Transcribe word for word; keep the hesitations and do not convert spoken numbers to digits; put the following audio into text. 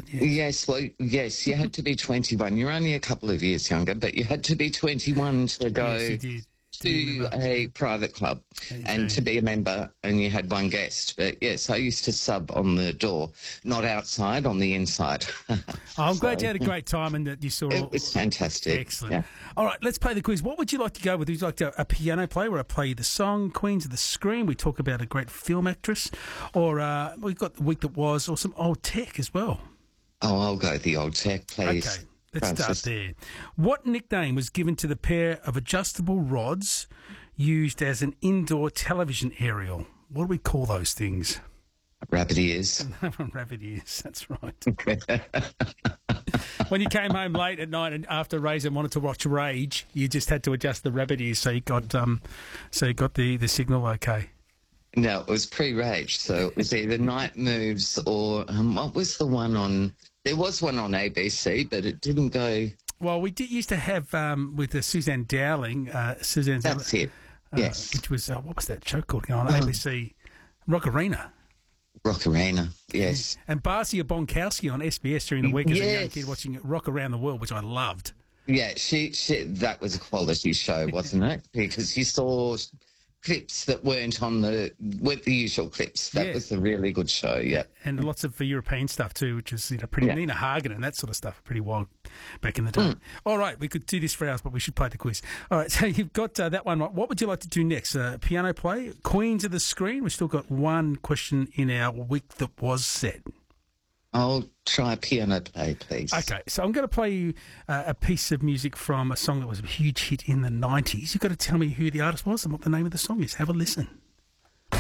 But yes. Yes, well, yes, you had to be twenty-one. You're only a couple of years younger, but you had to be twenty-one to go Yes, you did. to a private club and to be a member, and you had one guest. But yes, I used to sub on the door, not outside, on the inside. Oh, I'm So, glad you had a great time and that you saw all. It was fantastic. Excellent. Yeah. All right, let's play the quiz. What would you like to go with? Would you like to, a piano player where I play you the song, Queens of the Screen? We talk about a great film actress. Or uh, we've got the week that was, or some old tech as well. Oh, I'll go the old tech, please. Okay, let's Francis. start there. What nickname was given to the pair of adjustable rods used as an indoor television aerial? What do we call those things? Rabbit ears. Rabbit ears, that's right. When you came home late at night and after Razor wanted to watch Rage, you just had to adjust the rabbit ears so you got um, so you got the, the signal okay. No, it was pre-Rage, so it was either Night Moves or um, what was the one on? There was one on A B C, but it didn't go. Well, we did used to have um, with uh, Suzanne Dowling, uh, Suzanne. That's it. Uh, Yes, which was uh, what was that show called on Oh. A B C? Rock Arena. Rock Arena. Yes. And Basia Bonkowski on S B S during the week as a young Yes. kid watching Rock Around the World, which I loved. Yeah, she, she, that was a quality show, wasn't it? Because you saw clips that weren't on the, with the usual clips. That Yeah. was a really good show, yeah. And lots of uh, European stuff too, which is you know pretty Yeah. Nina Hagen and that sort of stuff, pretty wild back in the day. All right, we could do this for hours, but we should play the quiz. All right, so you've got uh, that one right. What would you like to do next? Uh, piano play, Queens of the Screen. We've still got one question in our week that was set. I'll try piano play, please. Okay, so I'm going to play you uh, a piece of music from a song that was a huge hit in the nineties. You've got to tell me who the artist was and what the name of the song is. Have a listen.